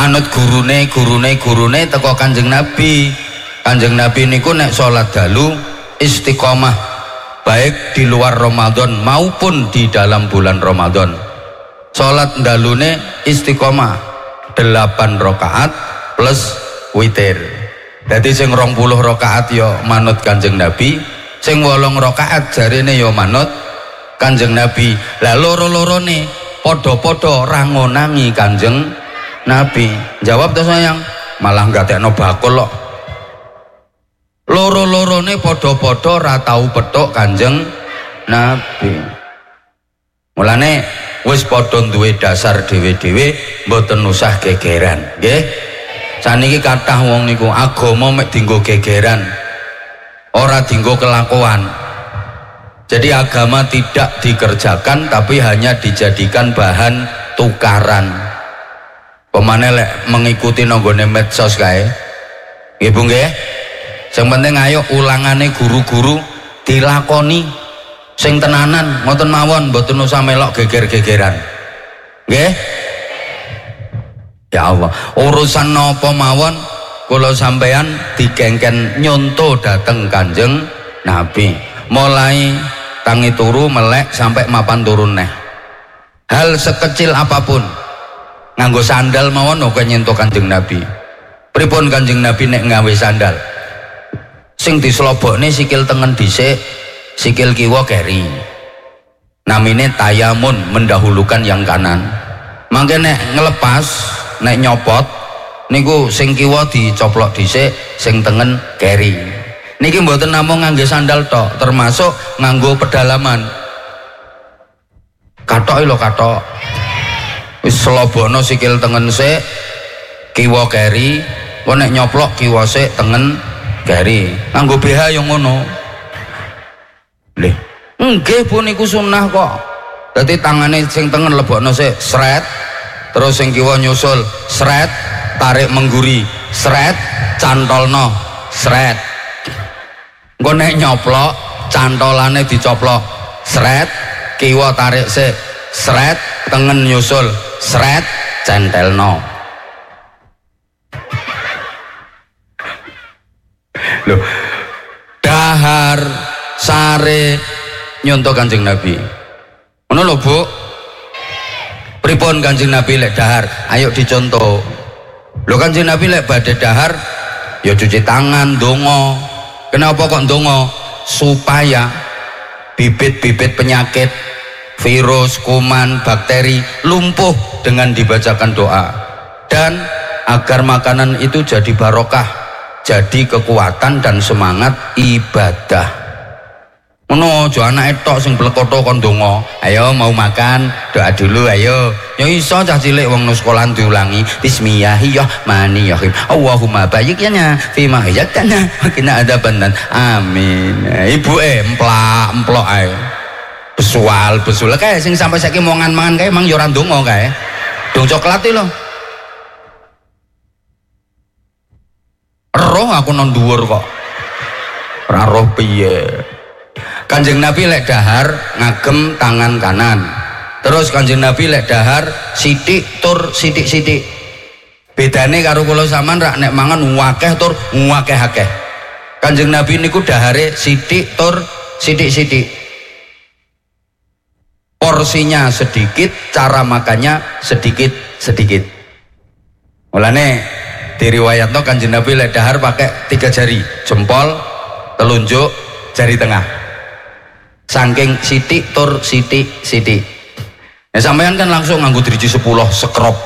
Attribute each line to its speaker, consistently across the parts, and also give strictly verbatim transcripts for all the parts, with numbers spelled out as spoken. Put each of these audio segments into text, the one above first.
Speaker 1: manut gurune gurune gurune teko Kanjeng Nabi. Kanjeng Nabi niku nek salat dalu istiqomah baik di luar Ramadan maupun di dalam bulan Ramadan. Salat dalune istiqomah delapan rakaat plus witir. Jadi sing rong puluh rakaat yo manut Kanjeng Nabi, sing wolong rakaat jarine yo manut Kanjeng Nabi. Lah loro-lorone podo-podo rangonangi Kanjeng Nabi. Jawab tuh sayang, malah nggak tekno bakul loh. Loro-lorone podo-podo ratau petok Kanjeng Nabi. Mulane wis podo duwe dasar dewe-dewe, mboten usah gegeran, nggih. Saniki kathah wong niku agama mek dienggo gegeran, ora dienggo kelakuan. Jadi agama tidak dikerjakan tapi hanya dijadikan bahan tukaran. Pemane lek mengikuti nanggone medsos kae. Nggih Bu nggih. Sing penting ayo ulangane guru-guru dilakoni sing tenanan ngoten mawon, mboten usah melok geger-gegeran. Nggih? Ya Allah, urusan napa mawon kula sampeyan digengken nyonto dateng Kanjeng Nabi. Mulai tangi turu melek sampai mapan turun neh. Hal sekecil apapun nganggo sandal mawon kok nyentuh Kanjeng Nabi. Pripun Kanjeng Nabi nek nggawe sandal? Sing dislobokne sikil tengen dhisik, sikil kiwa keri. Namine tayamun, mendahulukan yang kanan. Mangke nek ngelepas, nek nyopot niku sing kiwa dicoplok dhisik, sing tengen keri. Niki mboten namung ngangge sandal tok, termasuk nganggo pedalaman. Katoke lho katok. Wis slobokno sikil tengen sik, kiwa keri, kok nek nyoplok kiwa sik tengen keri. Nganggo B H yang ngono. Lih, nggih Bu niku sunah kok. Dadi tangane sing tengen lebokno sik sret, terus sing kiwa nyusul sret, tarik mengguri sret, cantolno sret. Engko nek nyoplok cantolane dicoplok sret, kiwa tarik sik sret, tengen nyusul sret, centelno. Loh, dahar sare nyontoh Kanjeng Nabi. Ngono lho Bu. Pripun Kanjeng Nabi lek dahar? Ayo dicontoh. Lho Kanjeng Nabi lek badhe dahar ya cuci tangan, donga. Kenapa kok donga? Supaya bibit-bibit penyakit, virus, kuman, bakteri lumpuh dengan dibacakan doa, dan agar makanan itu jadi barokah, jadi kekuatan dan semangat ibadah. Ngono aja anake tok sing blekoto kon donga. Ayo mau makan, doa dulu ayo. Ya iso cah cilik wong nang sekolah diulangi. Bismillahirrahmanirrahim. Allahumma barik lana fi ma hayatana wa qina adzabannar. Amin. Ibuke emplak-emplok ae. Besual, besul kae sing sampai saiki mongan-mangan kae mang yo ora ndonga kae. Dong coklat iki lho. Roh aku nang dhuwur kok. Ora roh piye. Kanjeng Nabi lek dahar ngagem tangan kanan. Terus Kanjeng Nabi lek dahar sithik tur sithik-sithik. Bedane karo kula sampean rak nek mangan wakeh tur wakeh-akeh. Kanjeng Nabi niku dahare sithik tur sithik-sithik. Porsinya sedikit, cara makannya sedikit-sedikit. Mulane diriwayatno Kanjeng Nabi lek dahar pakai tiga jari, jempol, telunjuk, jari tengah. Saking sitik tur sitik sitik. Ya sampean kan langsung nganggo driji sepuluh sekrop.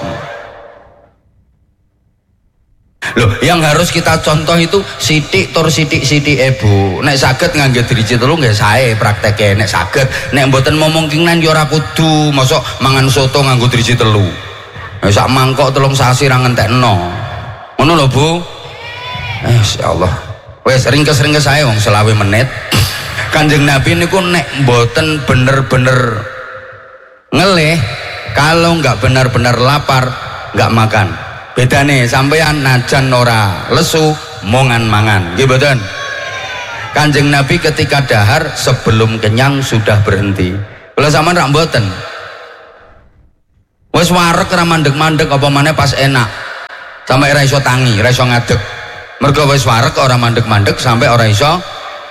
Speaker 1: Loh, yang harus kita contoh itu sitik tur sitik sitik ibu. Nek saged nganggo driji telu nggih sae prakteke. Nek saged, nek mboten memungkinkan ya ora kudu. Mosok mangan soto nganggo driji telu. Ya sak mangkok telung sasi ra ngentekno. Ngono lho Bu. Eh insyaallah. Wes ringkes-ringkes sae wong selawe menit. Kanjeng Nabi niku nek mboten bener-bener ngelih, kalau nggak benar-benar lapar nggak makan. Bedane sampean najan ora lesu mongan mangan, nggih mboten? Kanjeng Nabi ketika dahar sebelum kenyang sudah berhenti. Kalau sampean rak mboten. Wis wareg ra mandeg-mandeg apa maneh pas enak. sampai ora iso tangi, ora iso ngadeg. Mergo wis wareg ora mandeg-mandeg sampai ora iso.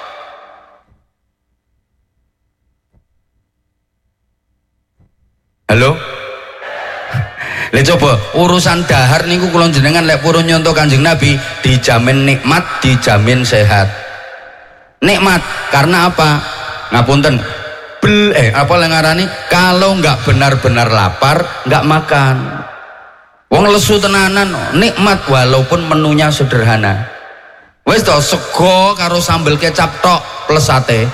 Speaker 1: Halo? Lha coba urusan dahar niku kula jenengan lek purun nyontoh Kanjeng Nabi dijamin nikmat, dijamin sehat. Nikmat karena apa? Ngapunten. Bel eh apa yang ngarani? Kalau nggak benar-benar lapar nggak makan. Wong lesu tenanan nikmat walaupun menunya sederhana. Wes to sego karo sambel kecap tok plus sate.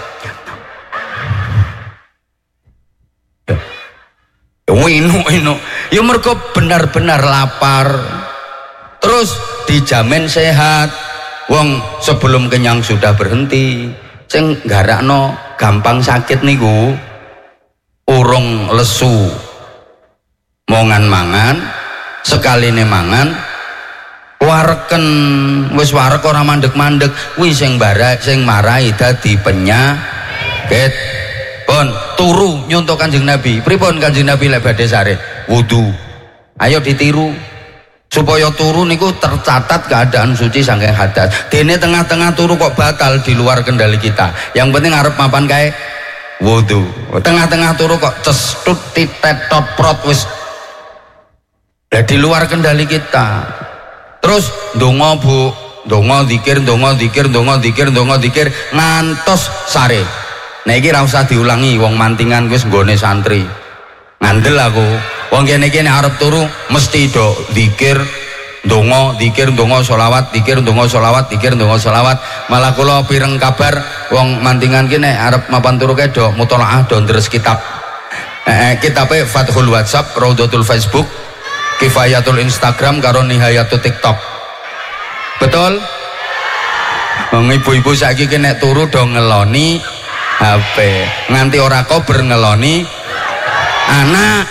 Speaker 1: Wino wino. Ya mergo benar-benar lapar. Terus dijamin sehat. Wong sebelum kenyang sudah berhenti. Sing garakno gampang sakit niku urung lesu mongan mangan sekali ne mangan wareken wis warek ora mandeg-mandeg kuwi sing bara sing marai dadi penyakit. Pun turu nyontoh Kanjeng Nabi. Pripun Kanjeng Nabi lek badhe sare? Wudu. Ayo ditiru supaya turu niku tercatat keadaan suci saking hadas. Dene tengah-tengah turu kok batal di luar kendali kita. Yang penting arep mapan kae wudu. Tengah-tengah turu kok cestut titet tot prot wis. Lah di luar kendali kita. Terus ndonga Bu, ndonga zikir, ndonga zikir, ndonga zikir, ndonga zikir ngantos sare. Nah iki ra usah diulangi wong mantingan wis nggone santri. Ngandel aku. Wong kene-kene arep turu mesti do zikir, ndonga, zikir, ndonga, selawat, zikir, ndonga, selawat, zikir, ndonga, selawat. Malah kula pireng kabar wong mantingan kene arep mapan turu kae do mutolaah do ndres kitab. Eh, kitabe Fathul WhatsApp, Raudhatul Facebook, Kifayatul Instagram karo Nihayatul TikTok. Betul? Wong ibu-ibu saiki kene turu do ngeloni H P. Nganti ora kober ngeloni anak.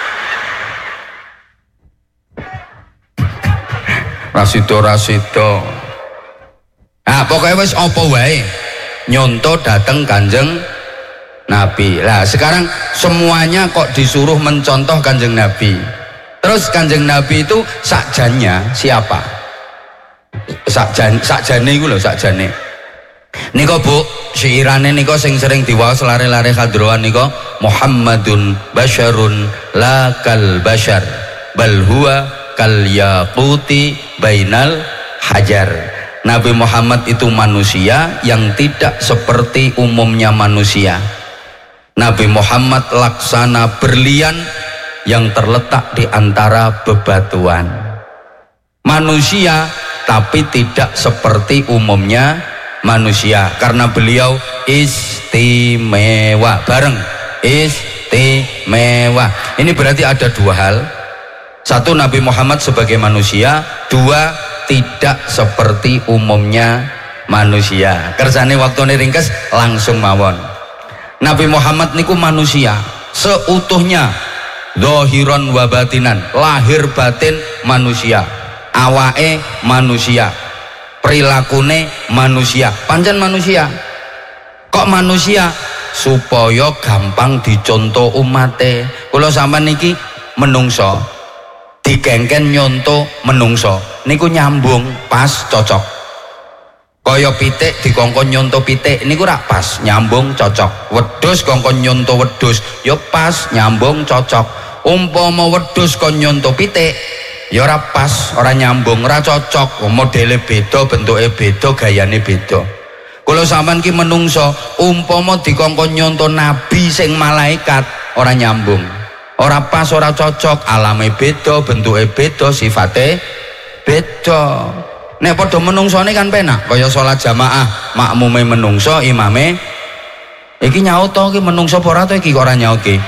Speaker 1: Rasido rasido. Nah pokoknya wis apa wae nyontoh dateng Kanjeng Nabi. Lah sekarang semuanya kok disuruh mencontoh Kanjeng Nabi. Terus Kanjeng Nabi itu sakjanya siapa? Sakjan sakjane iku lho sakjane. Nika Bu, syairane nika sing sering diwaos lare-lare hadroan nika Muhammadun basyarun la kal basyar bal huwa kal yaquti bainal hajar. Nabi Muhammad itu manusia yang tidak seperti umumnya manusia. Nabi Muhammad laksana berlian yang terletak di antara bebatuan. Manusia tapi tidak seperti umumnya manusia karena beliau istimewa. Bareng istimewa. Ini berarti ada dua hal. Satu, Nabi Muhammad sebagai manusia. Dua, tidak seperti umumnya manusia. Kersane waktune ringkes langsung mawon. Nabi Muhammad niku manusia seutuhnya, zahiran wa batinan, lahir batin manusia, awake manusia, perilakune manusia, pancen manusia. Kok manusia? Supaya gampang dicontoh umate. Kula sampean niki menungso digengken nyonto menungso niku nyambung pas cocok. Kaya pitik dikongkon nyonto pitik niku rak pas nyambung cocok. Wedhus kongkon nyonto wedhus ya pas nyambung cocok. Umpama wedhus kon nyonto pitik ya ora pas, ora nyambung, ora cocok. Modele beda, bentuke beda, gayane beda. Kula sampean ki menungso umpama dikongkon nyonto nabi sing malaikat ora nyambung. Ora pas, ora cocok, alame beda, bentuke beda, sifate beda. Nek padha menungsone kan penak, kaya salat jamaah, makmume menungso, imame iki nyaut to iki menungso apa ora to iki kok ora nyaut iki.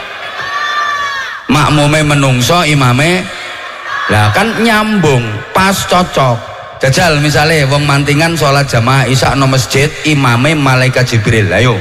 Speaker 1: Makmume menungso, imame lah kan nyambung, pas cocok. Jajal misale wong mantingan salat jamaah isya nang masjid, imame malaikat Jibril. Ayo.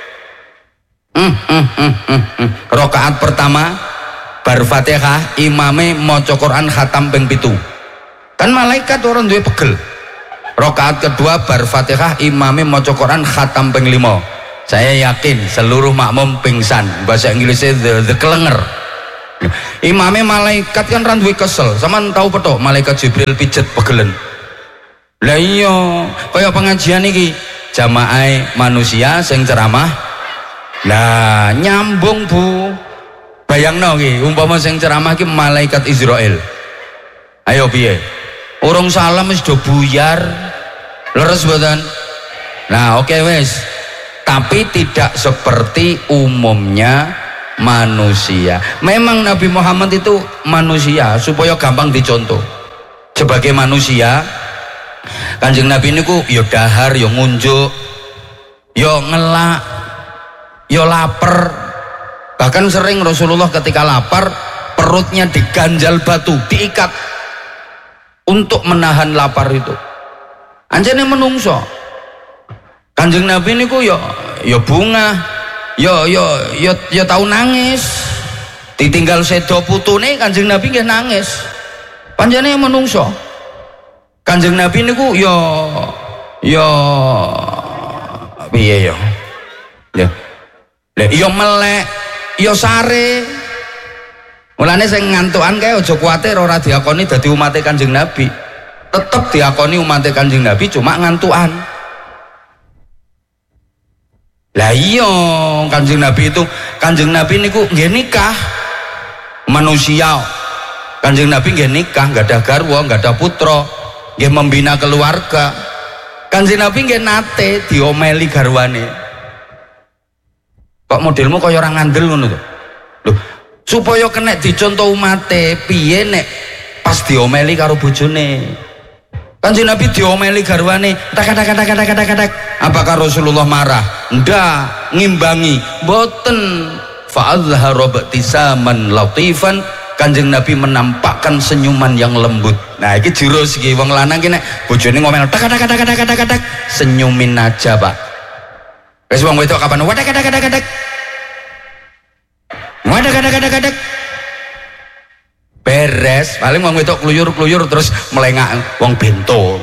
Speaker 1: Hmm, hmm, hmm, hmm, hmm. Rakaat pertama bar Fatihah imame maca Quran khatam ping pitu. Kan malaikat orang duwe pegel. Rakaat kedua bar Fatihah imame maca Quran khatam ping lima. Saya yakin seluruh makmum pingsan. Bahasa Inggrisnya the, the kelenger. Imame malaikat kan ra duwe kesel. Sampeyan tahu petok malaikat Jibril pijet pegelen. Lah iya, kaya pengajian iki jamaah manusia sing ceramah. Nah, nyambung Bu. Bayangno iki, umpama sing ceramah iki malaikat Israel. Ayo piye? Urung salam wis do buyar. Leres mboten? Nah, oke okay, wes. Tapi tidak seperti umumnya manusia. Memang Nabi Muhammad itu manusia supaya gampang dicontoh. Sebagai manusia, Kanjeng Nabi niku yo dahar, yo ngunjuk, yo ngelak, yo lapar. Bahkan sering Rasulullah ketika lapar perutnya diganjal batu, diikat untuk menahan lapar itu. Anjane menungso. Kanjeng Nabi niku yo yo bunga, yo yo yo yo tahu nangis. Ditinggal sedo putune Kanjeng Nabi nggih nangis. Panjane menungso. Kanjeng Nabi niku yo yo piye yo. Ya. Lha yo melek, yo sare. Mulane sing ngantukan kae aja kuwatir ora diakoni dadi umate Kanjeng Nabi. Tetep diakoni umate Kanjeng Nabi cuma ngantukan. Lah iya, Kanjeng Nabi itu, Kanjeng Nabi niku nggih nikah. Manusia. Kanjeng Nabi nggih nikah, enggak ada garwa, enggak ada putra, nggih membina keluarga. Kanjeng Nabi nggih nate diomeli garwane. Kok modelmu kaya ora ngandel ngono to? Lho, supaya kena dicontoh umate piye nek pas diomeli karo bojone. Kanjeng Nabi diomeli garwane, tak tak tak tak tak tak. Apakah Rasulullah marah? Ndak, ngimbangi. Boten. Fa'adhara batisaman latifan. Kanjeng Nabi menampakkan senyuman yang lembut. Nah, iki jurus iki wong lanang ki nek bojone ngomel tak tak tak tak tak tak senyumin aja, Pak. Wis wong wedok kapan wadak tak tak tak tak. Wadak tak tak tak tak. Beres, paling wong wedok kluyur-kluyur terus melengak wong bento.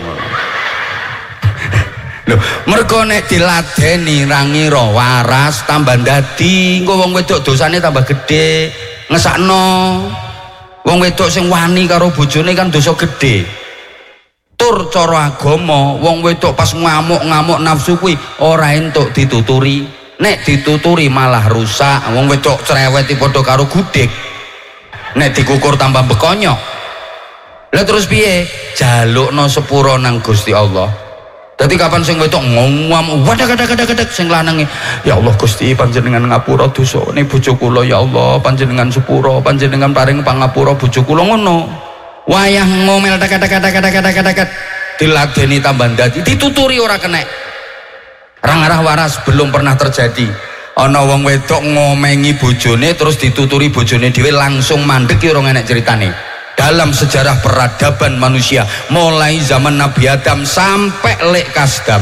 Speaker 1: Lho, mergo nek diladeni ra ngira waras tambah dadi, engko wong wedok dosane tambah gede. Ngesakno wong wedok sing wani karo bojone kan dosa gede. Tur cara agama, wong wedok pas ngamuk-ngamuk nafsu kuwi ora entuk dituturi. Nek dituturi malah rusak. Wong wedok cerewet padha karo gudeg. Nek dikukur tambah bekonyok. Lah terus piye? Jalukno sepuro nang Gusti Allah. Dadi kapan sing wedok ngomong wadak-wadak-wadak sing lanang, ya Allah Gusti panjenengan ngapura dosane bojo kula, ya Allah panjenengan sepuro, panjenengan paring pangapura bojo kula ngono. Wayah ngomel tak-tak-tak-tak-tak-tak diladeni tambah dadi, dituturi ora kenek. Rangarah waras belum pernah terjadi. Ana wong wedok ngomengi bojone terus dituturi bojone dhewe langsung mandek ki ora enek ceritane. Dalam sejarah peradaban manusia mulai zaman Nabi Adam sampai lek kasdam.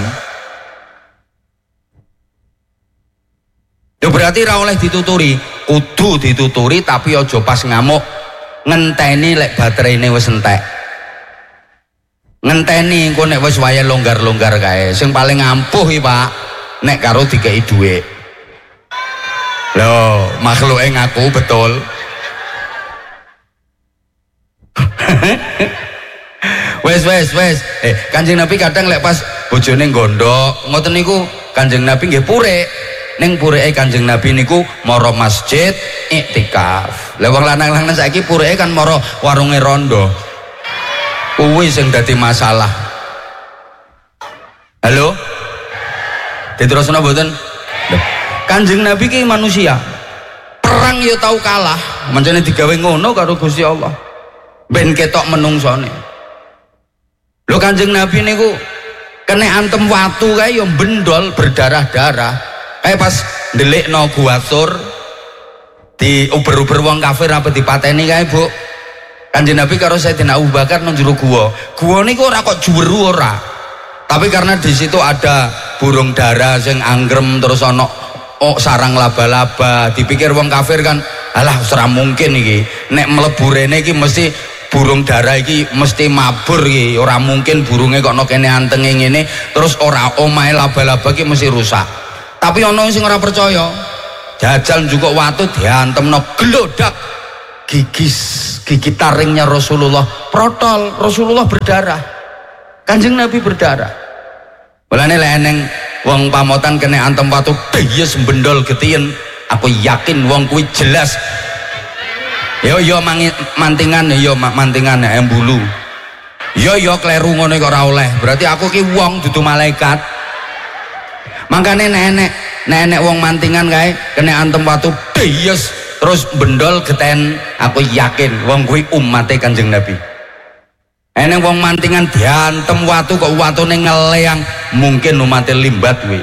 Speaker 1: Itu berarti ra oleh dituturi, kudu dituturi tapi aja pas ngamuk. Ngenteni lek baterene wis entek. Ngenteni engko nek wis waya longgar-longgar kae. Sing paling ampuh iki, Pak, nek karo dikei dhuwit. Loh, makhluke ngaku betul. Wes wes wes. Eh, Kanjeng Nabi kadang lek pas bojone gondok, ngoten niku Kanjeng Nabi nggih purek. Ning pureke Kanjeng Nabi niku mara masjid iktikaf. Lah wong lanang-lanang saiki pureke kan mara warunge rondo. Kuwi sing dadi masalah. Halo? Diterusno mboten? Kanjeng Nabi ki manusia. Perang ya tau kalah, mancane digawe ngono karo Gusti Allah. Ben ketok menungsone. Lho Kanjeng Nabi niku kena antem watu kae ya bendol berdarah-darah. Kayak pas ndelikno Gua Tsur di uber-uber wong kafir apa dipateni kae, Bu. Kanjeng Nabi karo Sayyidina Abu Bakar nang jero gua. Gua niku ora kok juweru ora. Tapi karena di situ ada burung dara sing anggrem terus ana oh sarang laba-laba, dipikir wong kafir kan alah ora mungkin iki nek mlebu rene iki mesti burung dara iki mesti mabur iki, ora mungkin burunge kok ana kene antenge ngene terus ora omahe laba-laba iki mesti rusak. Tapi ana sing ora percaya, jajal njukuk watu diantemno glodak gigis gigi taringnya Rasulullah protol, Rasulullah berdarah, Kanjeng Nabi berdarah. Mulane lek eneng wong pamotan kena antem watu deyes bendol getien, aku yakin wong kuwi jelas yo yo mangi, mantingan yo mantingan embulu yo yo kleru ngono kok ora oleh, berarti aku ki wong dudu malaikat. Makane nenek nenek wong mantingan kae kena antem watu deyes terus bendol geten, aku yakin wong kuwi umate Kanjeng Nabi. Eneng wong mantingan diantem watu kok watune ngeleang, mungkin umate limbat kuwi.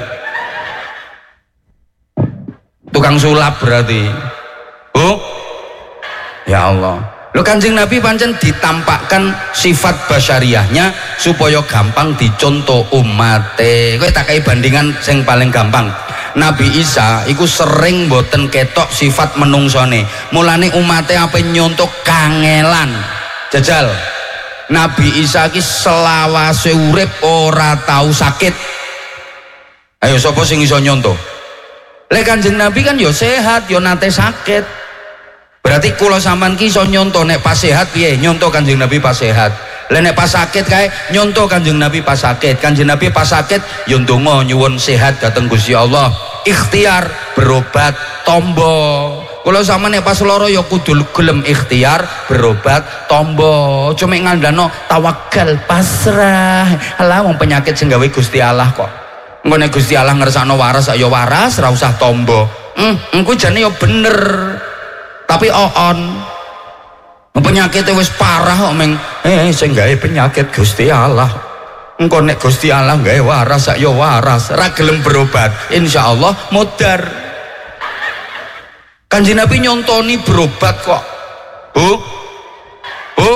Speaker 1: Tukang sulap berarti. Oh, ya Allah. Lo Kanjeng Nabi pancen ditampakkan sifat basyariahnya supaya gampang dicontoh umate. Kowe tak kei bandingan sing paling gampang. Nabi Isa iku sering boten ketok sifat menungsone. Mulane umate ape nyontoh kangelan. Jajal. Nabi Isa ki selawase urip ora tau sakit. Ayo sapa sing iso nyontoh? Lek Kanjeng Nabi kan yo sehat, yo nate sakit. Berarti kula sampean ki iso nyontoh nek pas sehat piye? Nyontoh Kanjeng Nabi pas sehat. Lek nek pas sakit kae nyontoh Kanjeng Nabi pas sakit. Kanjeng Nabi pas sakit yo ndonga nyuwun sehat dhateng Gusti Allah. Ikhtiar berobat tombo. Kalau sama nek pas loro ya kudu gelem ikhtiar berobat tombo. Cuma ngandano tawakal pasrah. Alah wong penyakit sing gawe Gusti Allah kok. Engko nek Gusti Allah ngersakno waras ya waras, ora usah tombo. Hmm, engko jane ya bener. Tapi oon penyakitnya wis parah kok meng eh sing gawe penyakit Gusti Allah. Engko nek Gusti Allah gawe waras ya waras, ra gelem berobat, insyaallah modar. Kanjeng Nabi nyontoni berobat kok. Bu, bu,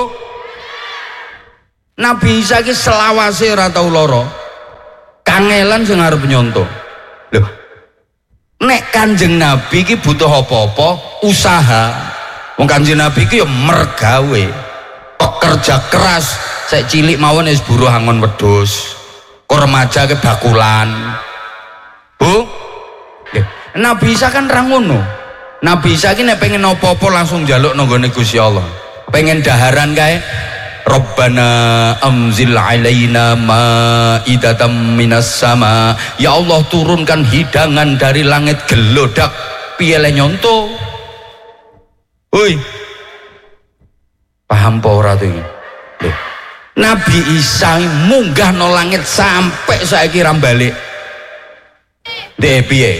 Speaker 1: Nabi Isa ki selawase ora tau lara. Kangelan sing arep nyonto. Loh, nek Kanjeng Nabi ki butuh apa-apa usaha. Wong Kanjeng Nabi ki ya mergawe, pekerja keras. Sek cilik mawon wis buruh angon wedhus. Kok remaja ke bakulan. Bu, Nabi Isa kan ra ngono. Nabi Isa ki nek pengen apa-apa langsung njaluk nang gone Gusti Allah. Pengen daharan kae, Rabbana amzil alaina ma'idatan minas sama. Ya Allah turunkan hidangan dari langit gelodak. Piye le nyonto? Hoi. Paham apa ora to iki? Nabi Isa munggah no langit sampai saiki ra balik. Dek piye?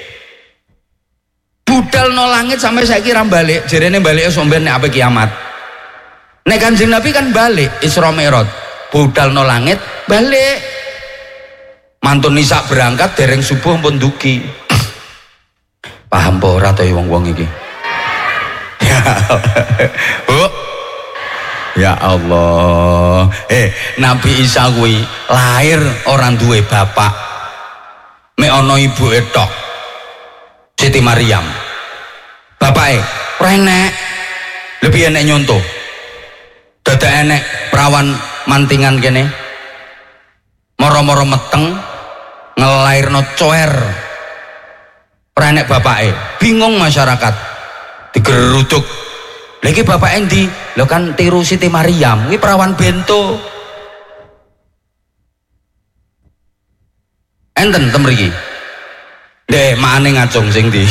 Speaker 1: Budal no langit sampai saya kira balik, jarene balik somben nek apa kiamat. Nek Kanjeng Nabi kan balik Isra Mi'raj, budal no langit balik. Mantun Nisa berangkat dereng subuh pun duki. Paham apa ora to wong-wong iki? Ya Bu. Ya Allah. Eh, Nabi Isa kuwi lahir orang duwe bapak. Mek ana ibuke tok. Siti Maryam. Bapake renek lebih enek nyontoh. Dadak enek perawan mantingan kene moro-moro meteng ngelairno coer. Renek bapake bingung masyarakat digeruduk. Lagi bapak endi? Lo kan tiru Siti Maryam, ini perawan bento. Enten temriki. Deh, makane ngacung sing di.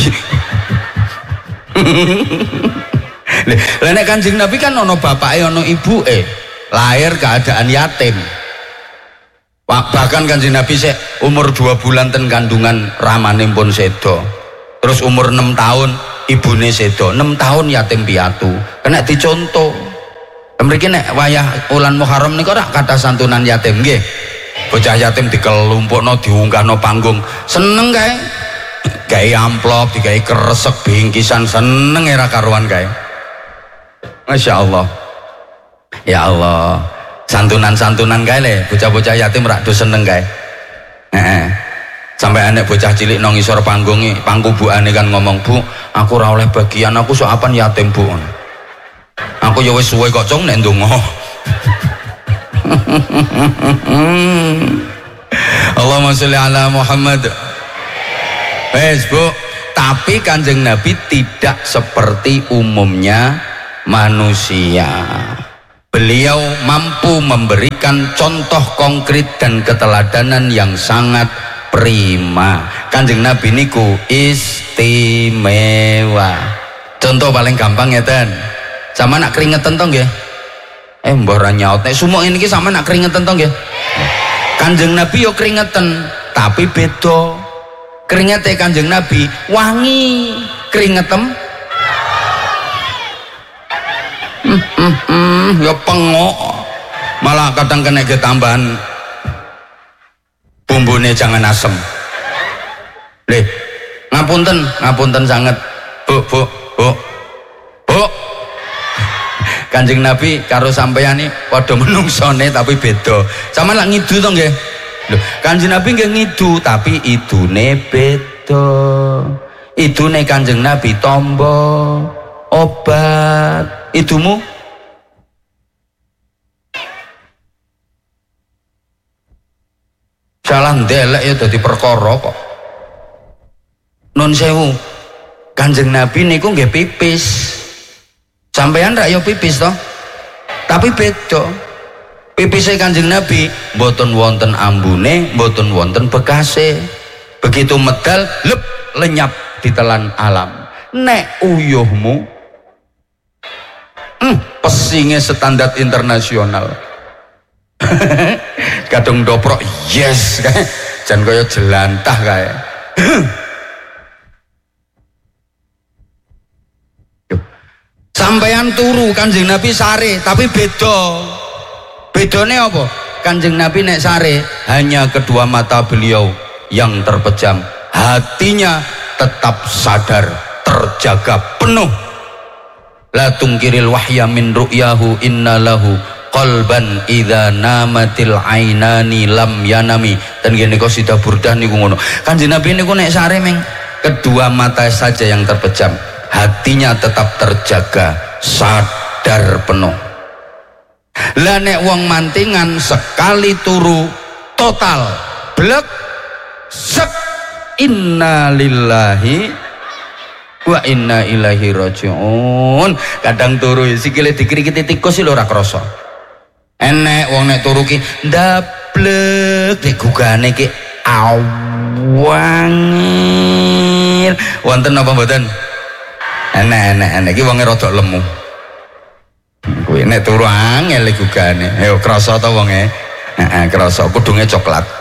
Speaker 1: Lah nek Kanjeng Nabi kan ono bapake ono ibuke, lahir keadaan yatim. Bahkan Kanjeng Nabi sik umur dua bulan ten kandungan ramane pun sedo. Terus umur enam tahun ibune sedo, enam tahun yatim piatu. Kena dicontoh. Mriki nek wayah wulan Muharram niku ora kathah santunan yatim nggih. Bocah yatim dikelumpukno diunggahno panggung. Seneng kae. Gawe amplop, digawe kresek bingkisan, seneng era karuan kae. Masya Allah. Ya Allah. Santunan-santunan kae le, bocah-bocah yatim rak do seneng kae. Heeh. Sampai anak bocah cilik nang ngisor panggung iki, pangkubukane kan ngomong, "Bu, aku ora oleh bagian, aku sok apan yatim, Bu." Aku ya wis suwe kok cung nek ndonga. Allahumma sholli ala Muhammad. Wes Bu, tapi Kanjeng Nabi tidak seperti umumnya manusia. Beliau mampu memberikan contoh konkret dan keteladanan yang sangat prima. Kanjeng Nabi niku istimewa. Contoh paling gampang ngeten. Sama nak keringetan to nggih? Eh mbah ra nyaut nek sumuk ngene iki sama nak keringetan to nggih? Kanjeng Nabi yo keringetan, tapi beda. Keringete Kanjeng Nabi wangi, keringetem Hmm, hmm, hmm, ya pengok, malah kadang kena ketambahan bumbune jangan asem. Leh, ngapunten, ngapunten sangat, bu, bu, bu, bu. Kanjeng Nabi karo sampeyan iki padha menungsone tapi beda. Sama lak ngidu to nggih. Lho, Kanjeng Nabi nggih ngidu tapi idune beda. Idune Kanjeng Nabi tombo obat. Idumu salah ndelek ya dadi perkara kok. Nun sewu, Kanjeng Nabi niku nggih pipis. Sampeyan rak yo pipis toh? Tapi beda. Pipise Kanjeng Nabi mboten wonten ambune, mboten wonten bekase. Begitu medal lep lenyap ditelan alam. Nek uyuhmu Hmm, pesingnya standar internasional. Kadung doprok yes kayak jan kaya jelantah kayak. Sampeyan turu Kanjeng Nabi sare tapi beda. Bedane apa? Kanjeng Nabi nek sare hanya kedua mata beliau yang terpejam, hatinya tetap sadar, terjaga penuh. La tungkiril wahya min ru'yahu inna lahu qalban idza namatil ainani lam yanami. Dan gini kok sida burdah niku ngono. Kanjeng Nabi niku nek sare meng kedua mata saja yang terpejam, hatinya tetap terjaga, sadar penuh. Lah nek wong mantingan sekali turu total blek sek innalillahi wa inna ilaihi rajiun. Kadang turu sikile dikrikiti tikus lho ora krasa. Enek wong nek turu ki ndablek digugane ki awangir. Wonten apa mboten? Enek enek enek ki wonge rada lemu. Kuwi nek turu angel digugane. Ayo krasa ta wonge? Heeh, krasa kudunge coklat.